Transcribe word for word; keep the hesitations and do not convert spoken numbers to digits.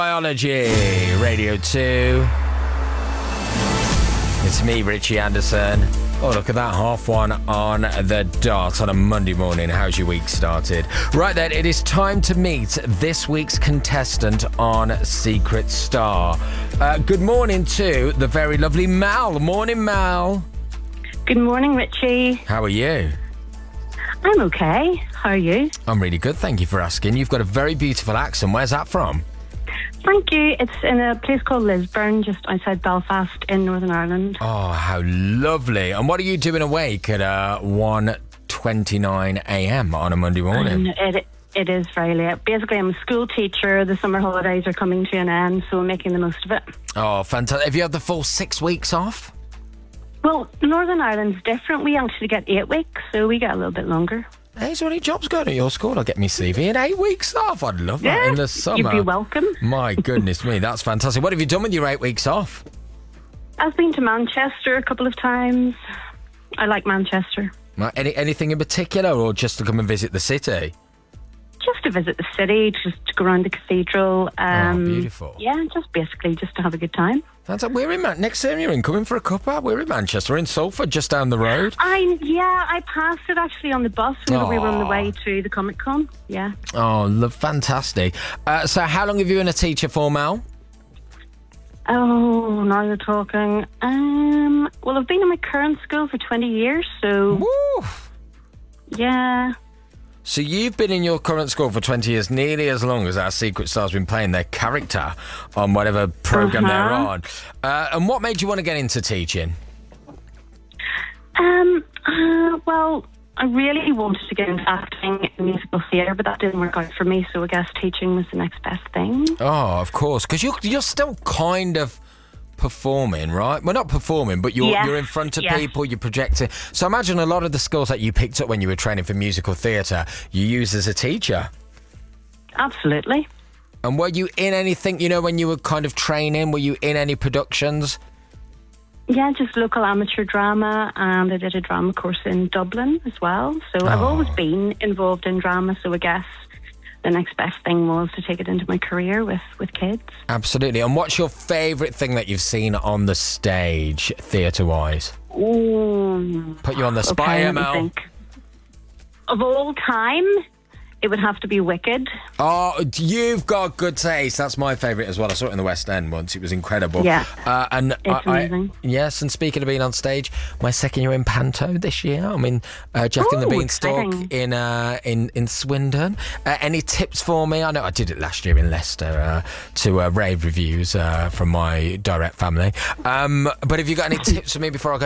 Biology, Radio two. It's me, Richie Anderson. Oh, look at that, half one on the dot on a Monday morning. How's your week started? Right then, it is time to meet this week's contestant on Secret Star. Uh, good morning to the very lovely Mal. Morning, Mal. Good morning, Richie. How are you? I'm okay. How are you? I'm really good, thank you for asking. You've got a very beautiful accent. Where's that from? Thank you. It's in a place called Lisburn, just outside Belfast in Northern Ireland. Oh, how lovely. And what are you doing awake at uh, one twenty-nine a.m. on a Monday morning? Um, it, it is very late. Basically, I'm a school teacher. The summer holidays are coming to an end, so I'm making the most of it. Oh, fantastic. Have you had the full six weeks off? Well, Northern Ireland's different. We actually get eight weeks, so we get a little bit longer. Hey, is there any jobs going at your school? I'll get me C V in eight weeks off. I'd love that yeah, in the summer. You'd be welcome. My goodness me, that's fantastic. What have you done with your eight weeks off? I've been to Manchester a couple of times. I like Manchester. Any Anything in particular, or just to come and visit the city? Just to visit the city, just to go around the cathedral. Um, oh, beautiful. Yeah, just basically just to have a good time. Fantastic. We're in Man- next time you're in, coming for a cuppa. We're in Manchester, we're in Salford, just down the road. I yeah, I passed it actually on the bus when we were on the way to the Comic Con. Yeah. Oh, love, fantastic. Uh, so, how long have you been a teacher for, Mal? Oh, now you're talking. Um, well, I've been in my current school for twenty years, so Woo! Yeah. So you've been in your current school for twenty years, nearly as long as our Secret Star's been playing their character on whatever programme uh-huh. they're on. Uh, and what made you want to get into teaching? Um. Uh, well, I really wanted to get into acting and musical theatre, but that didn't work out for me. So I guess teaching was the next best thing. Oh, of course, because you're you're still kind of performing, right? Well, not performing, but you're yes. you're in front of yes. people, you're projecting. So imagine a lot of the skills that you picked up when you were training for musical theatre, you use as a teacher. Absolutely. And were you in anything, you know, when you were kind of training, were you in any productions? Yeah, just local amateur drama, and I did a drama course in Dublin as well. So oh. I've always been involved in drama, so I guess the next best thing was to take it into my career with, with kids. Absolutely. And what's your favourite thing that you've seen on the stage, theatre-wise? Ooh. Put you on the spot, okay, Mel. Think. Of all time, it would have to be Wicked. Oh, you've got good taste. That's my favourite as well. I saw it in the West End once. It was incredible. Yeah, uh, and it's I, amazing. I, yes, and speaking of being on stage, my second year in Panto this year. I'm in uh, Jack Ooh, and the Beanstalk exciting. in uh, in in Swindon. Uh, any tips for me? I know I did it last year in Leicester uh, to uh, rave reviews uh, from my direct family. Um, but have you got any tips for me before I go